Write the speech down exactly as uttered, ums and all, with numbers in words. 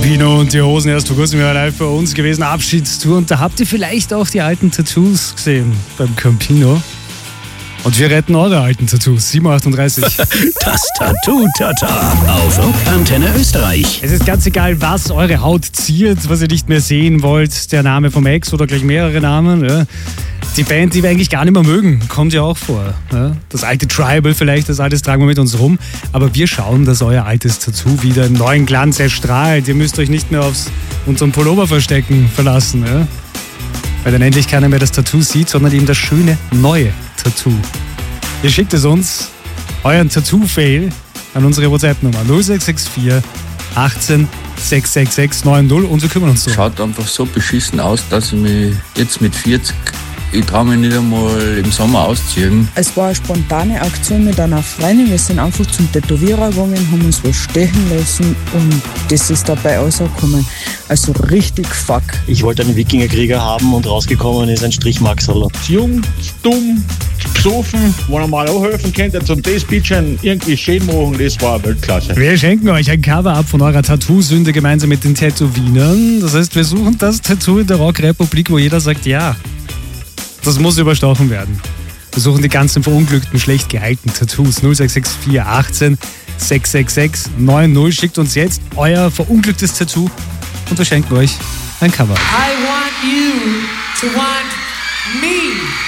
Campino und die Hosen erst vor kurzem ja live bei uns gewesen, Abschiedstour. Und da habt ihr vielleicht auch die alten Tattoos gesehen beim Campino. Und wir retten eure alten Tattoos. sieben Uhr achtunddreißig. Das Tattoo-Tata auf Antenne Österreich. Es ist ganz egal, was eure Haut ziert, was ihr nicht mehr sehen wollt. Der Name vom Ex oder gleich mehrere Namen. Ja. Die Band, die wir eigentlich gar nicht mehr mögen, kommt ja auch vor. Ja. Das alte Tribal vielleicht, das alles tragen wir mit uns rum. Aber wir schauen, dass euer altes Tattoo wieder im neuen Glanz erstrahlt. Ihr müsst euch nicht mehr aufs unseren Pullover verstecken verlassen. Ja. Weil dann endlich keiner mehr das Tattoo sieht, sondern eben das schöne neue Tattoo. Ihr schickt es uns, euren Tattoo-Fail, an unsere WhatsApp-Nummer null sechs sechs vier achtzehn sechs sechs sechs neun null und wir kümmern uns drum. Schaut einfach so beschissen aus, dass ich mich jetzt mit vierzig, ich traue mich nicht einmal im Sommer ausziehen. Es war eine spontane Aktion mit einer Freundin. Wir sind einfach zum Tätowierer gegangen, haben uns was stechen lassen und das ist dabei rausgekommen. Also richtig fuck. Ich wollte einen Wikingerkrieger haben und rausgekommen ist ein Strichmaxerl. Jung, dumm, besoffen, wenn er mal auch helfen könnte, zum das bisschen irgendwie schön machen, das war Weltklasse. Wir schenken euch ein Cover-Up von eurer Tattoo-Sünde gemeinsam mit den Tätowienern. Das heißt, wir suchen das Tattoo in der Rockrepublik, wo jeder sagt, ja, das muss überstochen werden. Wir suchen die ganzen verunglückten, schlecht gehaltenen Tattoos. null sechs sechs vier achtzehn sechs sechs sechs neun null. Schickt uns jetzt euer verunglücktes Tattoo und wir schenken euch ein Cover. I want you to want me.